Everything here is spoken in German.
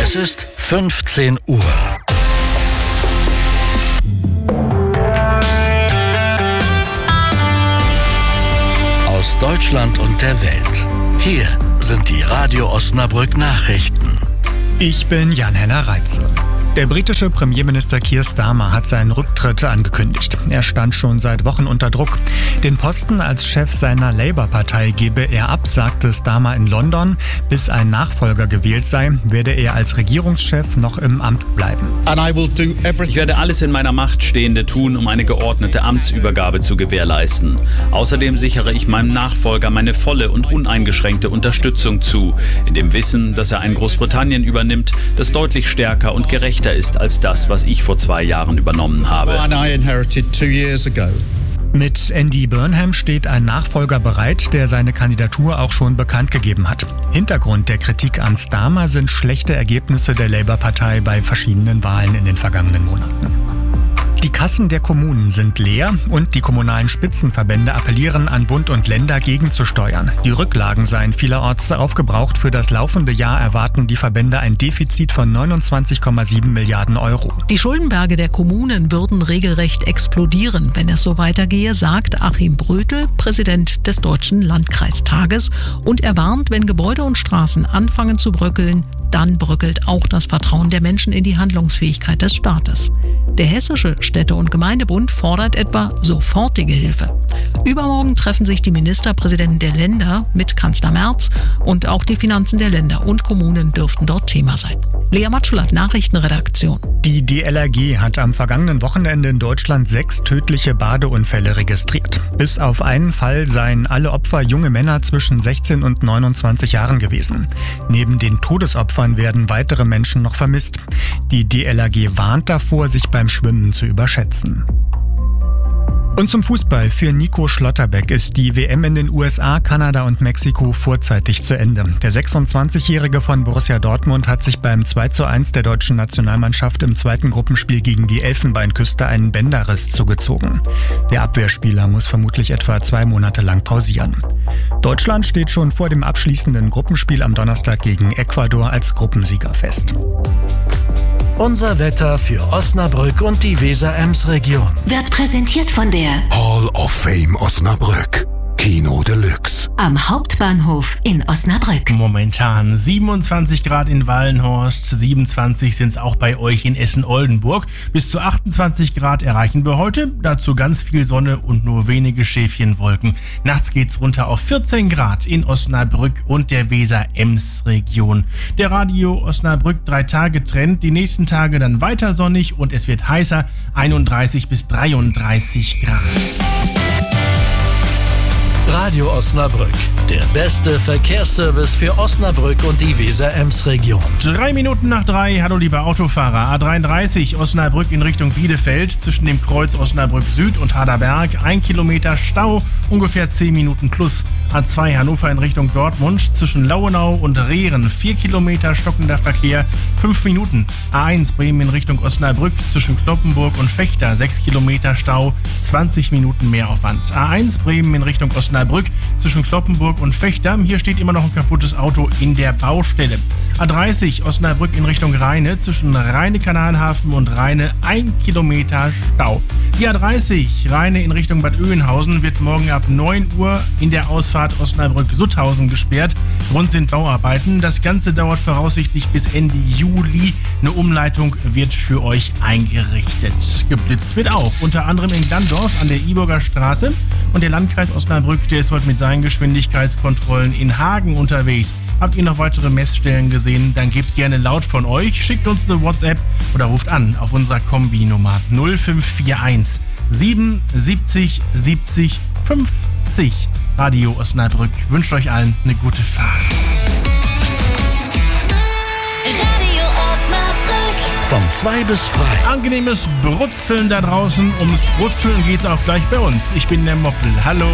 Es ist 15 Uhr. Aus Deutschland und der Welt. Hier sind die Radio Osnabrück Nachrichten. Ich bin Jan-Henner Reitze. Der britische Premierminister Keir Starmer hat seinen Rücktritt angekündigt. Er stand schon seit Wochen unter Druck. Den Posten als Chef seiner Labour-Partei gebe er ab, sagte Starmer in London. Bis ein Nachfolger gewählt sei, werde er als Regierungschef noch im Amt bleiben. Ich werde alles in meiner Macht Stehende tun, um eine geordnete Amtsübergabe zu gewährleisten. Außerdem sichere ich meinem Nachfolger meine volle und uneingeschränkte Unterstützung zu, in dem Wissen, dass er ein Großbritannien übernimmt, das deutlich stärker und gerechter ist als das, was ich vor 2 Jahren übernommen habe. Mit Andy Burnham steht ein Nachfolger bereit, der seine Kandidatur auch schon bekannt gegeben hat. Hintergrund der Kritik an Starmer sind schlechte Ergebnisse der Labour-Partei bei verschiedenen Wahlen in den vergangenen Monaten. Die Kassen der Kommunen sind leer und die kommunalen Spitzenverbände appellieren an Bund und Länder gegenzusteuern. Die Rücklagen seien vielerorts aufgebraucht. Für das laufende Jahr erwarten die Verbände ein Defizit von 29,7 Milliarden Euro. Die Schuldenberge der Kommunen würden regelrecht explodieren, wenn es so weitergehe, sagt Achim Brötel, Präsident des Deutschen Landkreistages. Und er warnt, wenn Gebäude und Straßen anfangen zu bröckeln, dann bröckelt auch das Vertrauen der Menschen in die Handlungsfähigkeit des Staates. Der Hessische Städte- und Gemeindebund fordert etwa sofortige Hilfe. Übermorgen treffen sich die Ministerpräsidenten der Länder mit Kanzler Merz und auch die Finanzen der Länder und Kommunen dürften dort Thema sein. Lea Matschullat, Nachrichtenredaktion. Die DLRG hat am vergangenen Wochenende in Deutschland 6 tödliche Badeunfälle registriert. Bis auf einen Fall seien alle Opfer junge Männer zwischen 16 und 29 Jahren gewesen. Neben den Todesopfern werden weitere Menschen noch vermisst. Die DLRG warnt davor, sich beim Schwimmen zu überschätzen. Und zum Fußball. Für Nico Schlotterbeck ist die WM in den USA, Kanada und Mexiko vorzeitig zu Ende. Der 26-Jährige von Borussia Dortmund hat sich beim 2:1 der deutschen Nationalmannschaft im zweiten Gruppenspiel gegen die Elfenbeinküste einen Bänderriss zugezogen. Der Abwehrspieler muss vermutlich etwa 2 Monate lang pausieren. Deutschland steht schon vor dem abschließenden Gruppenspiel am Donnerstag gegen Ecuador als Gruppensieger fest. Unser Wetter für Osnabrück und die Weser-Ems-Region. Wird präsentiert von der Hall of Fame Osnabrück. Kino Deluxe. am Hauptbahnhof in Osnabrück. Momentan 27 Grad in Wallenhorst, 27 sind es auch bei euch in Essen-Oldenburg. Bis zu 28 Grad erreichen wir heute, dazu ganz viel Sonne und nur wenige Schäfchenwolken. Nachts geht's runter auf 14 Grad in Osnabrück und der Weser-Ems-Region. Der Radio Osnabrück 3-Tage-Trend, die nächsten Tage dann weiter sonnig und es wird heißer, 31 bis 33 Grad. Radio Osnabrück, der beste Verkehrsservice für Osnabrück und die Weser-Ems-Region. 3 Minuten nach 3, hallo liebe Autofahrer. A33 Osnabrück in Richtung Bielefeld, zwischen dem Kreuz Osnabrück Süd und Harderberg, 1 Kilometer Stau, ungefähr 10 Minuten plus. A2 Hannover in Richtung Dortmund, zwischen Lauenau und Rehren, 4 Kilometer stockender Verkehr, 5 Minuten. A1 Bremen in Richtung Osnabrück, zwischen Cloppenburg und Vechta, 6 Kilometer Stau, 20 Minuten Mehraufwand. A1 Bremen in Richtung Osnabrück, zwischen Cloppenburg und Vechta, hier steht immer noch ein kaputtes Auto in der Baustelle. A30 Osnabrück in Richtung Rheine, zwischen Rheine-Kanalhafen und Rheine, 1 Kilometer Stau. Die A30 Rheine in Richtung Bad Oeynhausen wird morgen ab 9 Uhr in der Ausfahrt Osnabrück-Sutthausen gesperrt. Grund sind Bauarbeiten. Das Ganze dauert voraussichtlich bis Ende Juli. Eine Umleitung wird für euch eingerichtet. Geblitzt wird auch, unter anderem in Glandorf an der Iburger Straße. Und der Landkreis Osnabrück, der ist heute mit seinen Geschwindigkeitskontrollen in Hagen unterwegs. Habt ihr noch weitere Messstellen gesehen? Dann gebt gerne laut von euch, schickt uns eine WhatsApp oder ruft an auf unserer Kombi-Nummer 0541 77 70 50. Radio Osnabrück wünscht euch allen eine gute Fahrt. Radio Osnabrück. Von 2 bis 3. Angenehmes Brutzeln da draußen. Ums Brutzeln geht's auch gleich bei uns. Ich bin der Moppel. Hallo.